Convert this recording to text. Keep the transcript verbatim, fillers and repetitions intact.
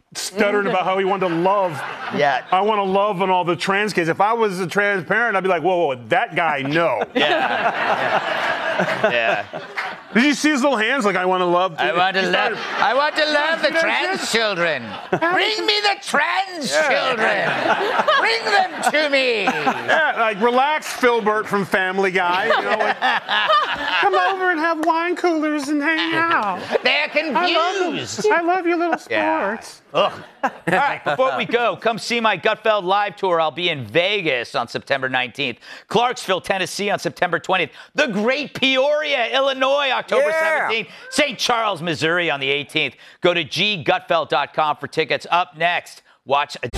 stuttered about how he wanted to love. Yeah. I want to love on all the trans kids. If I was a trans parent, I'd be like, whoa, whoa, that guy, no. Yeah. Yeah. yeah. Did you see his little hands? Like, I want to love. I want to love. I want to love the trans children. Bring me the trans yeah. children. Bring them to me. Yeah, like relax, Filbert from Family Guy. You know, like, come over and have wine coolers and hang out. They're confused. I love, I love your little sports. Yeah. Ugh. All right, before we go, come see my Gutfeld live tour. I'll be in Vegas on September nineteenth, Clarksville, Tennessee on September twentieth, the Great Peoria, Illinois, October yeah. seventeenth, Saint Charles, Missouri on the eighteenth. Go to g gutfeld dot com for tickets. Up next, watch a